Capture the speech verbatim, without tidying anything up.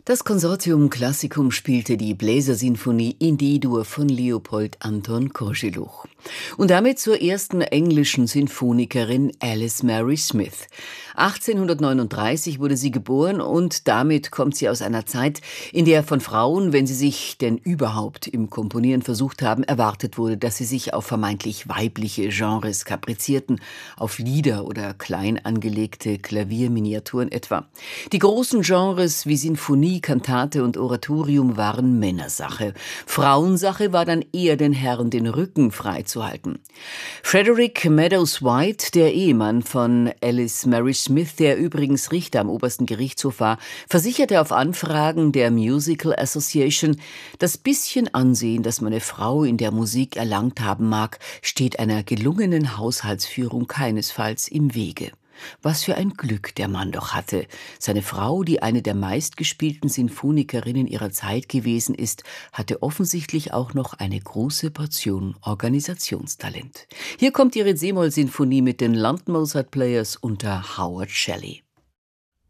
Das Consortium Classicum spielte die Bläsersinfonie in D-Dur von Leopold Anton Kozeluch. Und damit zur ersten englischen Sinfonikerin Alice Mary Smith. achtzehnhundertneununddreißig wurde sie geboren und damit kommt sie aus einer Zeit, in der von Frauen, wenn sie sich denn überhaupt im Komponieren versucht haben, erwartet wurde, dass sie sich auf vermeintlich weibliche Genres kaprizierten, auf Lieder oder klein angelegte Klavierminiaturen etwa. Die großen Genres wie Sinfonie, Kantate und Oratorium waren Männersache. Frauensache war dann eher den Herren den Rücken freizuhalten. Frederick Meadows White, der Ehemann von Alice Mary Smith, der übrigens Richter am obersten Gerichtshof war, versicherte auf Anfragen der Musical Association, das bisschen Ansehen, das meine Frau in der Musik erlangt haben mag, steht einer gelungenen Haushaltsführung keinesfalls im Wege. Was für ein Glück der Mann doch hatte. Seine Frau, die eine der meistgespielten Sinfonikerinnen ihrer Zeit gewesen ist, hatte offensichtlich auch noch eine große Portion Organisationstalent. Hier kommt ihre C-Moll-Sinfonie mit den London Mozart Players unter Howard Shelley.